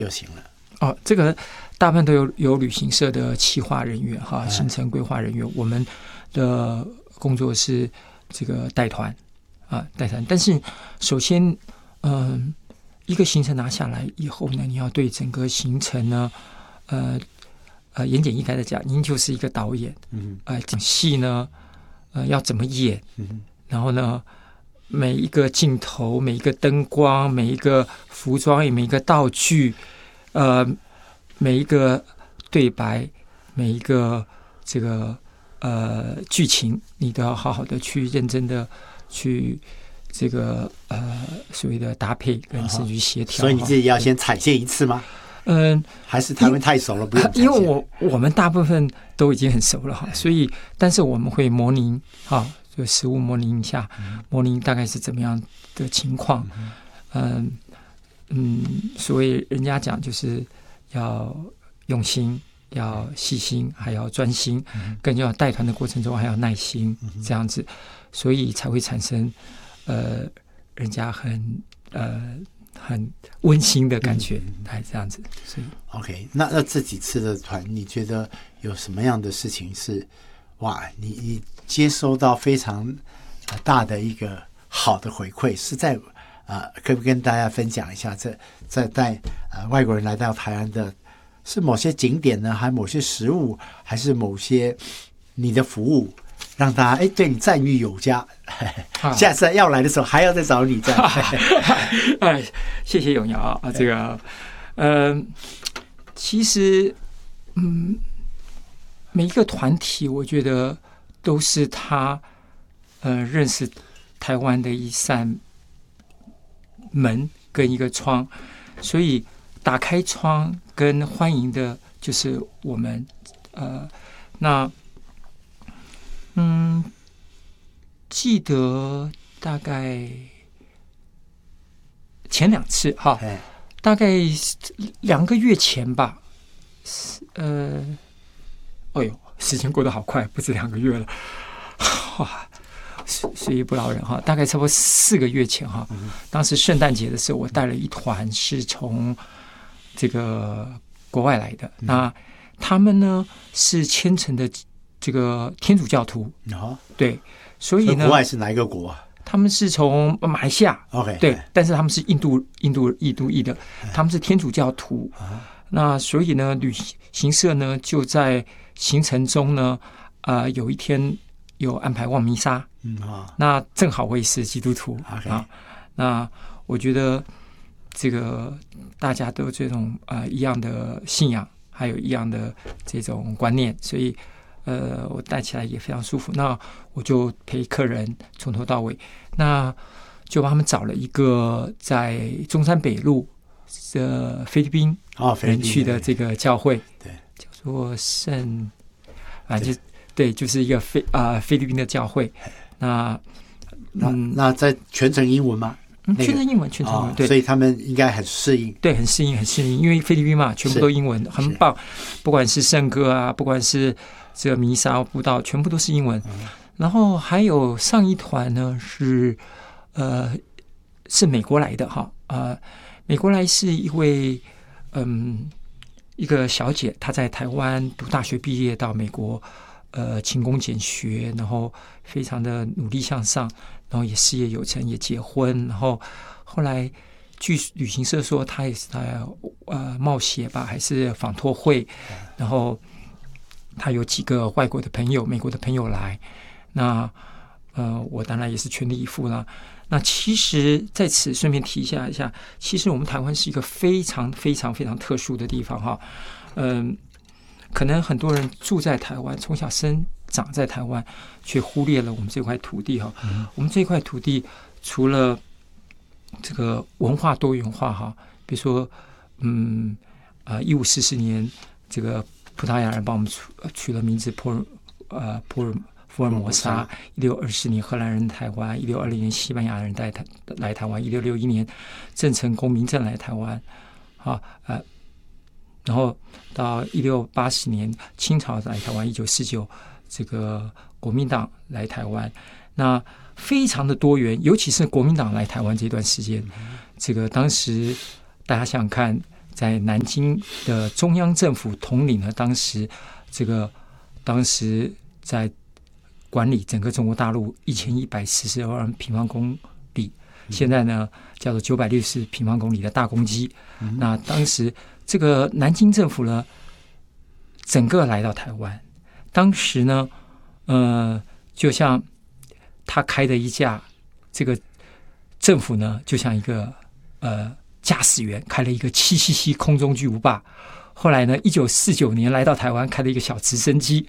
就行了。 哦，这个大部分都有旅行社的企划人员哈，行程规划人员。我们的工作是这个带团啊，带团。但是首先，一个行程拿下来以后呢，你要对整个行程呢，言简意赅的讲，您就是一个导演。讲戏呢，要怎么演？然后呢，每一个镜头、每一个灯光、每一个服装、每一个道具。每一个对白，每一个这个剧情，你都要好好的去认真的去这个所谓的搭配跟甚至协调。 所以你自己要先踩线一次吗？还是台湾太熟了，不用踩线。 因为我们大部分都已经很熟了哈，所以但是我们会模拟哈，就实物模拟一下，模拟大概是怎么样的情况。所谓人家讲就是要用心，要细心，还要专心，更要带团的过程中还要耐心，这样子，所以才会产生人家很温馨的感觉，还这样子。所以 OK， 那这几次的团，你觉得有什么样的事情是哇，你接收到非常大的一个好的回馈，是在可不可以跟大家分享一下，在带外国人来到台湾的，是某些景点呢，还是某些食物，还是某些你的服务，让大家对你赞誉有加，下次要来的时候还要再找你再。 谢谢永尧啊，这个其实每一个团体，我觉得都是他认识台湾的一扇门跟一个窗，所以打开窗跟欢迎的就是我们。那记得大概前2次哈，大概2个月前吧。哎呦，时间过得好快，不止2个月了，哇！岁月不饶人哈，大概差不多4个月前哈，当时圣诞节的时候，我带了一团是从这个国外来的，那他们呢是虔诚的这个天主教徒，对，所以呢， 国外是哪一个国？ 他们是从马来西亚 ，OK， 对，但是他们是印度裔的，他们是天主教徒，那所以呢，旅行社呢就在行程中呢，有一天有安排望弥撒，那正好我也是基督徒啊，那我觉得这个大家都有这种一样的信仰，还有一样的这种观念，所以我带起来也非常舒服。那我就陪客人从头到尾，那就帮他们找了一个在中山北路的菲律宾人去的这个教会， 对， 叫做圣，对，就是一个菲律宾的教会。 那在全程英文吗？ 全程英文，对， 所以他们应该很适应， 对，很适应，因为菲律宾嘛，全部都英文，很棒。不管是圣歌啊，不管是这个弥撒布道，全部都是英文。然后还有上一团呢是美国来的哈，美国来是一位一个小姐，她在台湾读大学毕业，到美国勤工俭学，然后非常的努力向上，然后也事业有成，也结婚，然后后来据旅行社说，她也是在冒险吧，还是访托会，然后她有几个外国的朋友、美国的朋友来，那我当然也是全力以赴啦。那其实在此顺便提一下，其实我们台湾是一个非常非常非常特殊的地方哈，可能很多人住在台湾，从小生长在台湾，却忽略了我们这块土地哈。我们这块土地除了这个文化多元化哈，比如说1544年这个葡萄牙人帮我们取了名字福尔摩沙，1620年荷兰人台湾，1620年西班牙人来台湾，1661年郑成功明政来台湾，然后到1680年清朝来台湾，1949这个国民党来台湾，那非常的多元，尤其是国民党来台湾这段时间，这个当时大家想想看， 在南京的中央政府统领了当时在管理整个中国大陆1142万平方公里，现在呢叫做960平方公里的大公鸡。那当时这个南京政府呢，整个来到台湾，当时呢，就像他开的一架这个政府呢，就像一个驾驶员开了一个777空中巨无霸。后来呢，1949年来到台湾，开了一个小直升机。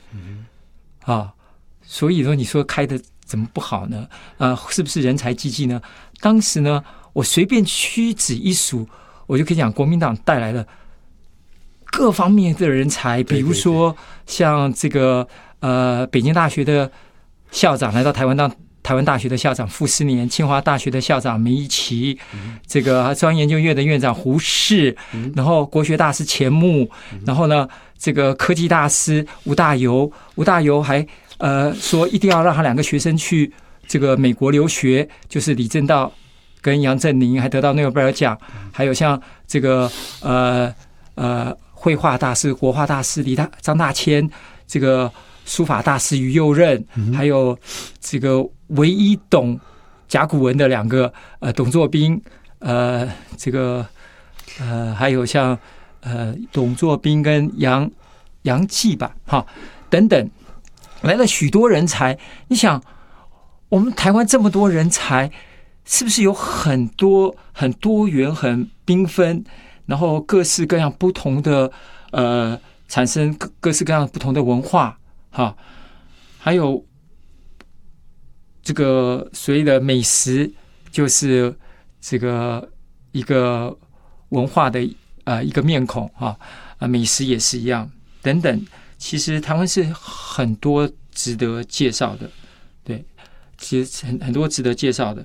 所以说你说开的怎么不好呢？是不是人才济济呢？当时呢，我随便屈指一数，我就可以讲国民党带来了各方面的人才，比如说像这个北京大学的校长来到台湾当台湾大学的校长傅斯年，清华大学的校长梅贻琦，这个中央研究院的院长胡适，然后国学大师钱穆，然后呢，这个科技大师吴大猷还说一定要让他2个学生去这个美国留学，就是李政道跟杨振宁，还得到诺贝尔奖，还有像这个绘画大师、国画大师张大千，这个书法大师于右任，还有这个唯一懂甲骨文的2个董作宾，这个还有像董作宾跟杨继吧，哈等等，来了许多人才。你想，我们台湾这么多人才，是不是有很多很多元、很缤纷，然后各式各样不同的产生各式各样不同的文化？哈，还有这个所谓的美食，就是这个一个文化的一个面孔哈，美食也是一样等等。其实台湾是很多值得介绍的，对，其实很多值得介绍的。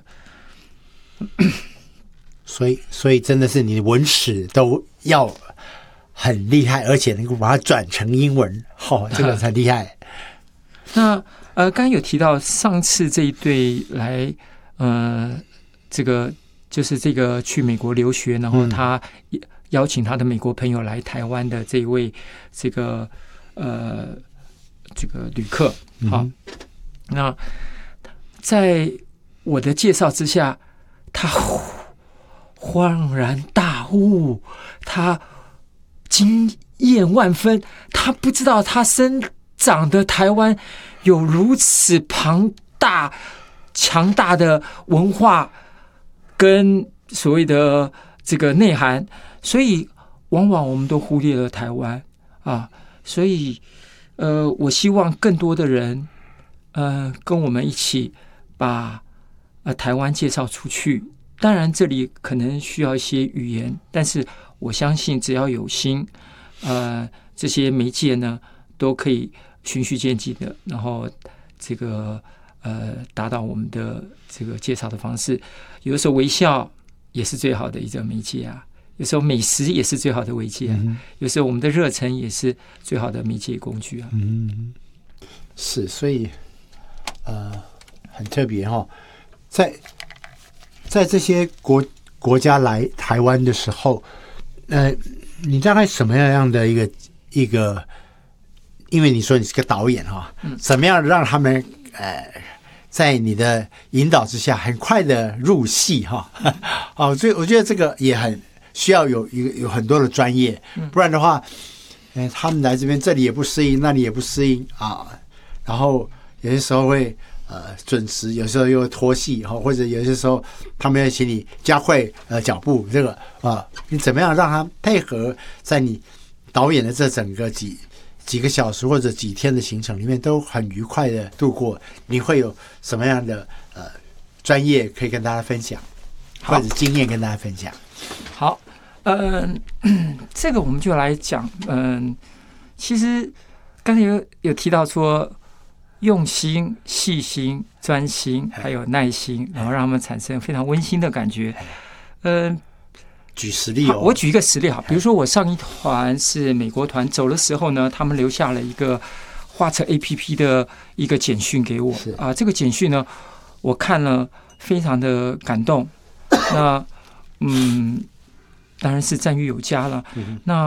所以真的是你的文史都要很厉害，而且能够把它转成英文，这个才厉害。 那刚刚有提到上次这一对来，这个就是这个去美国留学，然后他邀请他的美国朋友来台湾的这一位这个旅客。好，那在我的介绍之下，他恍然大悟，他惊艳万分，他不知道他生长的台湾有如此庞大强大的文化跟所谓的这个内涵，所以往往我们都忽略了台湾啊。所以我希望更多的人跟我们一起把台湾介绍出去。当然这里可能需要一些语言，但是我相信只要有心，这些媒介呢都可以循序渐进的，然后这个达到我们的这个介绍的方式。有的时候微笑也是最好的一种媒介啊，有时候美食也是最好的媒介啊，有时候我们的热忱也是最好的媒介工具啊。 是，所以很特别哈，在这些国家来台湾的时候，你大概什么样的一个，因为你说你是个导演哈，怎么样让他们在你的引导之下很快的入戏哈？所以我觉得这个也很需要有很多的专业，不然的话，他们来这边这里也不适应，那里也不适应啊，然后有些时候会准时，有时候又拖戏哈，或者有些时候他们要请你加快脚步，这个你怎么样让他配合在你导演的这整个几个小时或者几天的行程里面都很愉快的度过？你会有什么样的专业可以跟大家分享，或者经验跟大家分享？ 好，这个我们就来讲，其实刚才有提到说，用心、细心、专心，还有耐心，然后让他们产生非常温馨的感觉。 举实例我举一个实例好，比如说我上一团是美国团，走的时候呢，他们留下了一个画册 APP 的一个简讯给我啊，这个简讯呢，我看了非常的感动。那当然是赞誉有加了。那